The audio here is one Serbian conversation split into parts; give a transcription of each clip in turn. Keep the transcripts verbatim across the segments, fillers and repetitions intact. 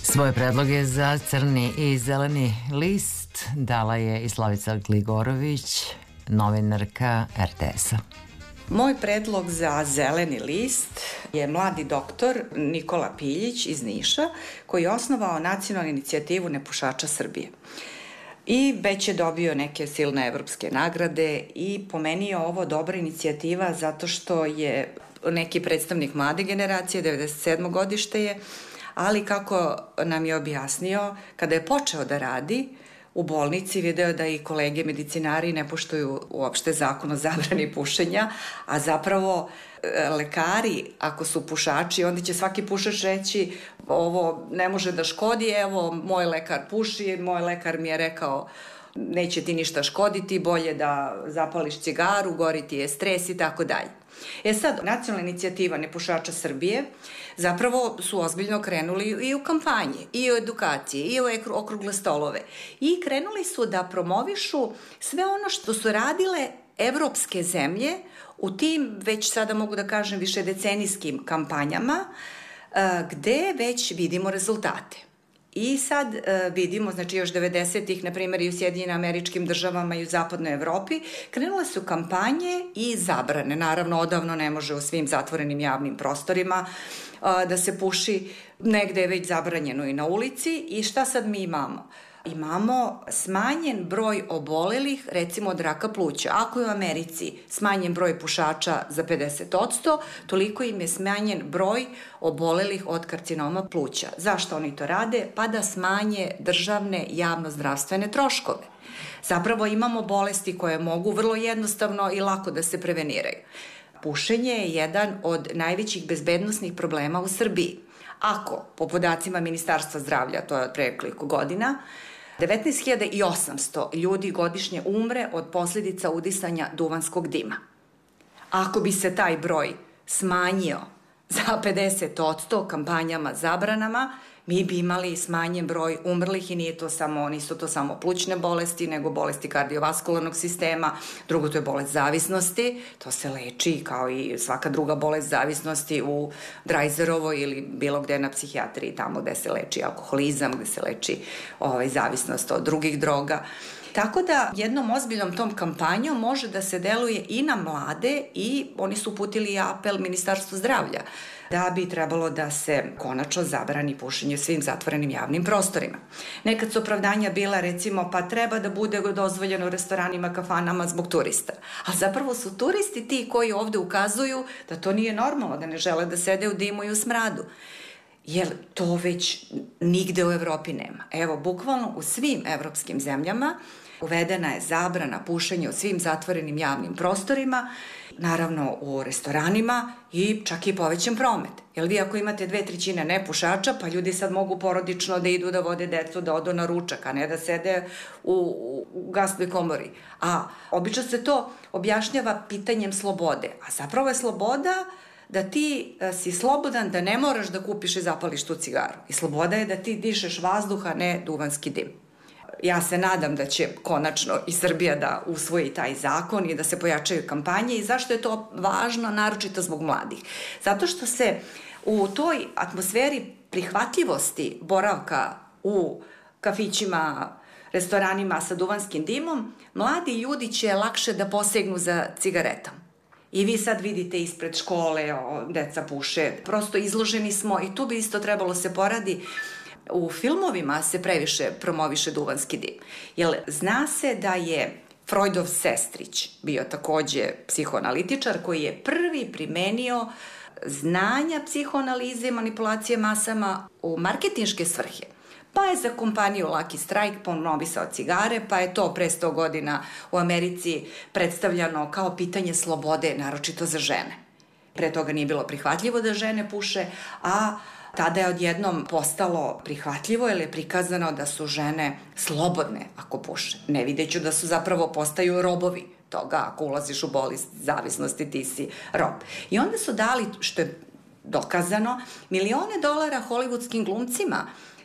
Svoje predloge za crni i zeleni list dala je i Slavica Gligorović, novinarka er te es-a. Moj predlog za zeleni list je mladi doktor Nikola Piljić iz Niša, koji je osnovao nacionalnu inicijativu nepušača Srbije. I već je dobio neke silne evropske nagrade i po meni je ovo dobra inicijativa zato što je neki predstavnik mlade generacije, devedeset sedmo godište je, ali kako nam je objasnio, kada je počeo da radi u bolnici, video da i kolege medicinari ne poštuju uopšte zakon o zabrani pušenja, a zapravo lekari, ako su pušači, onda će svaki pušač reći ovo ne može da škodi, evo moj lekar puši, moj lekar mi je rekao neće ti ništa škoditi, bolje da zapališ cigaru, gori ti je stres i tako dalje. E sad, nacionalna inicijativa nepušača Srbije zapravo su ozbiljno krenuli i u kampanje, i u edukacije, i u okrugle stolove. I krenuli su da promovišu sve ono što su radile evropske zemlje u tim, već sada mogu da kažem, više decenijskim kampanjama, gde već vidimo rezultate. I sad e, vidimo, znači još devedesetih, na primjer i u Sjedinjenim Američkim Državama i u zapadnoj Evropi, krenule su kampanje i zabrane. Naravno, odavno ne može u svim zatvorenim javnim prostorima e, da se puši, negde je već zabranjeno i na ulici. I šta sad mi imamo? Imamo smanjen broj obolelih, recimo od raka pluća. Ako je u Americi smanjen broj pušača za pedeset posto, toliko im je smanjen broj obolelih od karcinoma pluća. Zašto oni to rade? Pa da smanje državne javno-zdravstvene troškove. Zapravo imamo bolesti koje mogu vrlo jednostavno i lako da se preveniraju. Pušenje je jedan od najvećih bezbednosnih problema u Srbiji. Ako, po podacima Ministarstva zdravlja, to je od pre nekoliko godina, devetnaest hiljada osamsto ljudi godišnje umre od posljedica udisanja duvanskog dima. Ako bi se taj broj smanjio za pedeset posto kampanjama, zabranama, mi bi imali smanjen broj umrlih i nije to samo, nisu to samo plućne bolesti, nego bolesti kardiovaskularnog sistema. Drugo, to je bolest zavisnosti, to se leči kao i svaka druga bolest zavisnosti u Drajzerovoj ili bilo gde na psihijatriji, tamo gde se leči alkoholizam, gde se leči ovaj, zavisnost od drugih droga. Tako da jednom ozbiljnom tom kampanjom može da se deluje i na mlade i oni su uputili apel Ministarstvu zdravlja da bi trebalo da se konačno zabrani pušenje svim zatvorenim javnim prostorima. Nekad su opravdanja bila recimo pa treba da bude dozvoljeno u restoranima, kafanama zbog turista. A zapravo su turisti ti koji ovde ukazuju da to nije normalno, da ne žele da sede u dimu i u smradu. Jer to već nigde u Evropi nema. Evo, bukvalno u svim evropskim zemljama uvedena je zabrana pušenja u svim zatvorenim javnim prostorima, naravno u restoranima i čak i povećan promet. Jer vi ako imate dve trećine nepušača, pa ljudi sad mogu porodično da idu da vode decu, da odu na ručak, a ne da sede u, u gasnoj komori. A obično se to objašnjava pitanjem slobode. A zapravo je sloboda da ti si slobodan, da ne moraš da kupiš i zapališ tu cigaru. I sloboda je da ti dišeš vazduh, a ne duvanski dim. Ja se nadam da će konačno i Srbija da usvoji taj zakon i da se pojačaju kampanje. I zašto je to važno, naročito zbog mladih? Zato što se u toj atmosferi prihvatljivosti boravka u kafićima, restoranima sa duvanskim dimom, mladi ljudi će lakše da posegnu za cigaretom. I vi sad vidite ispred škole, o, deca puše, prosto izloženi smo i tu bi isto trebalo se poradi. U filmovima se previše promoviše duvanski dim. Jer zna se da je Freudov sestrić bio takođe psihoanalitičar koji je prvi primenio znanja psihoanalize i manipulacije masama u marketinške svrhe. Pa je za kompaniju Lucky Strike promovisao cigare, pa je to pre sto godina u Americi predstavljano kao pitanje slobode, naročito za žene. Pre toga nije bilo prihvatljivo da žene puše, a tada je odjednom postalo prihvatljivo jer je prikazano da su žene slobodne ako puše. Ne videću da su zapravo postaju robovi toga, ako ulaziš u bolest zavisnosti ti si rob. I onda su dali, što je dokazano, milione dolara hollywoodskim glumcima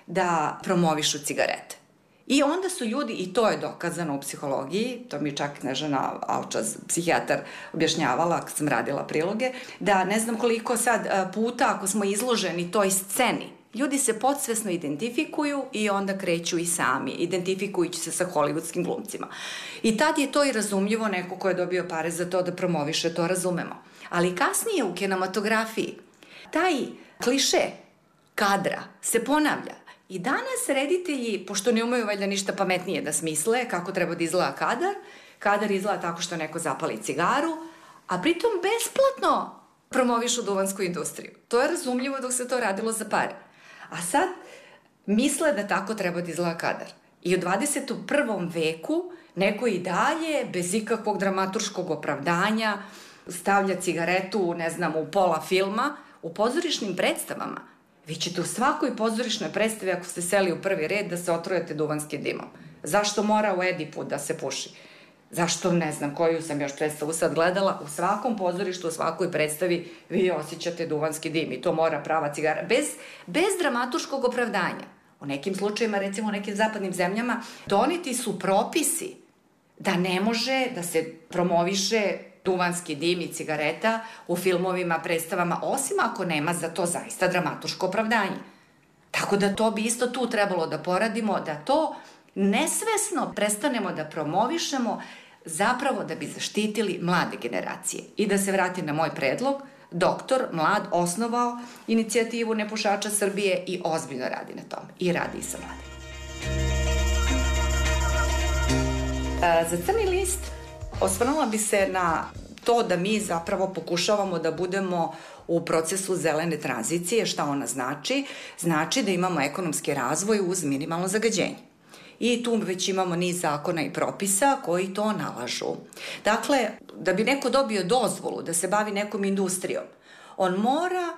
da promovišu cigarete. I onda su ljudi, i to je dokazano u psihologiji, to mi čak Snežana Alčaz, psihijatar, objašnjavala kad sam radila priloge, da ne znam koliko sad puta ako smo izloženi toj sceni ljudi se podsvesno identifikuju i onda kreću i sami, identifikujući se sa hollywoodskim glumcima. I tad je to i razumljivo, neko ko je dobio pare za to da promoviše, to razumemo. Ali kasnije u kinematografiji taj kliše kadra se ponavlja. I danas reditelji, pošto ne umeju valjda ništa pametnije da smisle kako treba da izgleda kadar, kadar izgleda tako što neko zapali cigaru, a pritom besplatno promovišu duvansku industriju. To je razumljivo dok se to radilo za pare. A sad misle da tako treba da izgleda kadar. I u dvadeset prvom veku neko i dalje, bez ikakvog dramaturškog opravdanja, stavlja cigaretu, ne znam, u pola filma, u pozorišnim predstavama. Vi ćete u svakoj pozorišnoj predstavi, ako ste seli u prvi red, da se otrujete duvanskim dimom. Zašto mora u Edipu da se puši? Zašto, ne znam, koju sam još predstavu sad gledala, u svakom pozorištu, u svakoj predstavi vi osjećate duvanski dim i to mora prava cigara, bez, bez dramaturškog opravdanja. U nekim slučajima, recimo u nekim zapadnim zemljama, doneti su propisi da ne može da se promoviše duvanski dim i cigareta u filmovima, predstavama, osim ako nema za to zaista dramaturško opravdanje. Tako da to bi isto tu trebalo da poradimo, da to nesvesno prestanemo da promovišemo zapravo da bi zaštitili mlade generacije. I da se vrati na moj predlog, doktor mlad osnovao inicijativu Nepušača Srbije i ozbiljno radi na tome. I radi i sa mladima. Za Crni list osvrnula bi se na to da mi zapravo pokušavamo da budemo u procesu zelene tranzicije. Šta ona znači? Znači da imamo ekonomski razvoj uz minimalno zagađenje. I tu već imamo niz zakona i propisa koji to nalažu. Dakle, da bi neko dobio dozvolu da se bavi nekom industrijom, on mora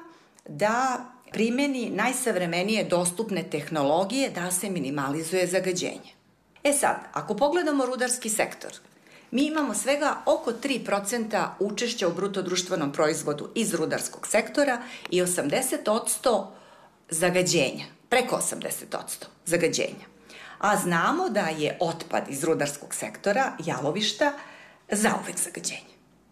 da primeni najsavremenije dostupne tehnologije da se minimalizuje zagađenje. E sad, ako pogledamo rudarski sektor, mi imamo svega oko tri procenta učešća u bruto društvenom proizvodu iz rudarskog sektora i osamdeset posto zagađenja, preko osamdeset posto zagađenja. A znamo da je otpad iz rudarskog sektora, jalovišta, zauvek zagađenje.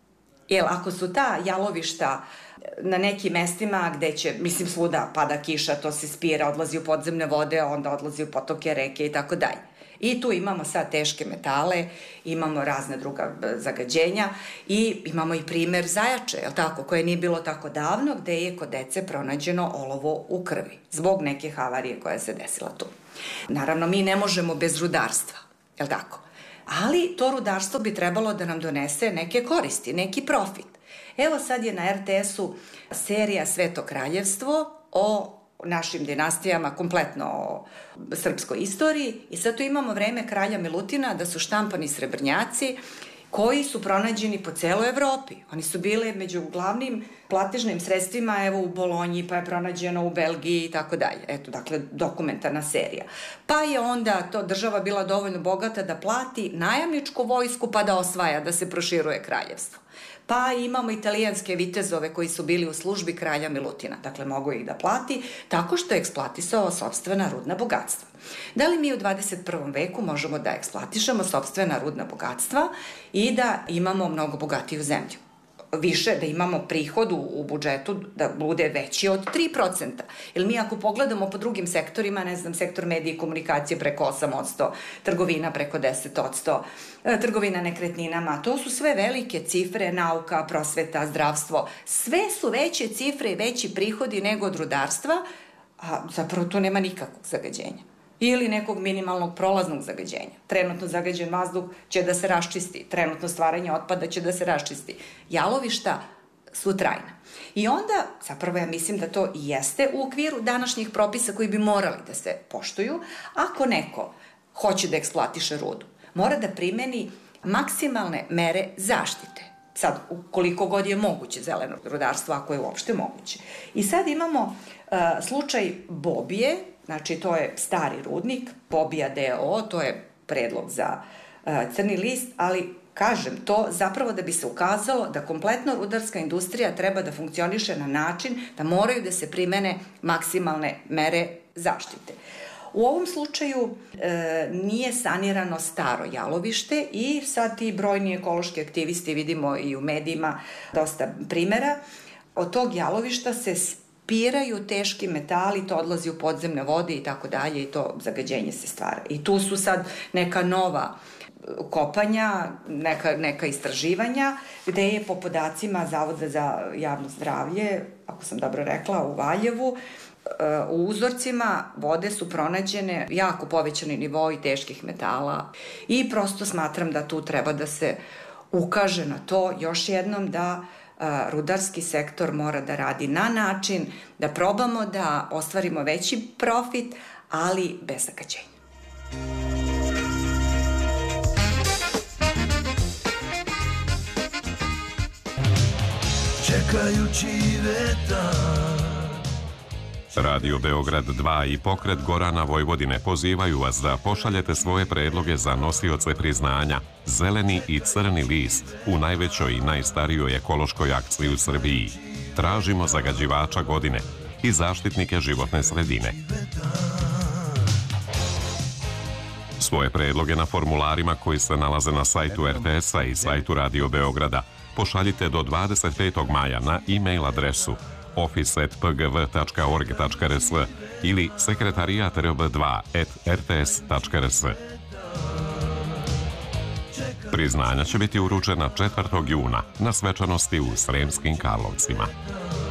Jer ako su ta jalovišta na nekim mestima gde će, mislim, svuda pada kiša, to se spira, odlazi u podzemne vode, onda odlazi u potoke, reke i tako dalje. I tu imamo sad teške metale, imamo razne druga zagađenja i imamo i primer Zajače, je li tako, koje nije bilo tako davno, gde je kod dece pronađeno olovo u krvi, zbog neke havarije koja se desila tu. Naravno, mi ne možemo bez rudarstva, je li tako? Ali to rudarstvo bi trebalo da nam donese neke koristi, neki profit. Evo sad je na er te esu serija Sveto kraljevstvo o našim dinastijama, kompletno o srpskoj istoriji i sad tu imamo vreme kralja Milutina da su štampani srebrnjaci koji su pronađeni po celoj Evropi. Oni su bile među glavnim platežnim sredstvima, evo u Bolonji, pa je pronađeno u Belgiji i tako dalje. Eto, dakle, dokumentarna serija. Pa je onda to država bila dovoljno bogata da plati najamničku vojsku pa da osvaja, da se proširuje kraljevstvo. Pa imamo italijanske vitezove koji su bili u službi kralja Milutina, dakle mogu ih da plati tako što je eksploatisao sopstvena rudna bogatstva. Da li mi u dvadeset prvom veku možemo da eksploatišemo sopstvena rudna bogatstva i da imamo mnogo bogatiju zemlju? Više, da imamo prihod u, u budžetu da bude veći od tri procenta. Jer mi ako pogledamo po drugim sektorima, ne znam, sektor medije i komunikacije preko osam posto, trgovina preko deset posto, trgovina nekretninama, to su sve velike cifre, nauka, prosveta, zdravstvo, sve su veće cifre i veći prihodi nego od rudarstva, a zapravo tu nema nikakvog zagađenja. Ili nekog minimalnog prolaznog zagađenja. Trenutno zagađen vazduh će da se raščisti, trenutno stvaranje otpada će da se raščisti. Jalovišta su trajna. I onda, zapravo ja mislim da to i jeste u okviru današnjih propisa koji bi morali da se poštuju. Ako neko hoće da eksploatiše rudu, mora da primeni maksimalne mere zaštite. Sad, koliko god je moguće zeleno rudarstvo, ako je uopšte moguće. I sad imamo uh, slučaj Bobije, znači to je stari rudnik, Bobija de o o, to je predlog za uh, Crni list, ali kažem to zapravo da bi se ukazalo da kompletno rudarska industrija treba da funkcioniše na način da moraju da se primene maksimalne mere zaštite. U ovom slučaju e, nije sanirano staro jalovište i sad ti brojni ekološki aktivisti, vidimo i u medijima dosta primera, od tog jalovišta se piraju teški metali, to odlazi u podzemne vode i tako dalje i to zagađenje se stvara. I tu su sad neka nova kopanja, neka, neka istraživanja, gde je po podacima Zavoda za javno zdravlje, ako sam dobro rekla, u Valjevu, u uzorcima vode su pronađene jako povećani nivoi teških metala i prosto smatram da tu treba da se ukaže na to još jednom da rudarski sektor mora da radi na način da probamo da ostvarimo veći profit, ali bez zagađenja. Čekajući vetar. Radio Beograd dva i Pokret Gorana Vojvodine pozivaju vas da pošaljete svoje predloge za nosioce priznanja Zeleni i Crni list u najvećoj i najstarijoj ekološkoj akciji u Srbiji. Tražimo zagađivača godine i zaštitnike životne sredine. Svoje predloge na formularima koji se nalaze na sajtu er te es-a i sajtu Radio Beograda pošaljite do dvadeset petog maja na e-mail adresu office at p g v tačka org tačka r s ili sekretarijat r b dva at r t s tačka r s. Priznanja će biti uručena četvrtog juna na svečanosti u Sremskim Karlovcima.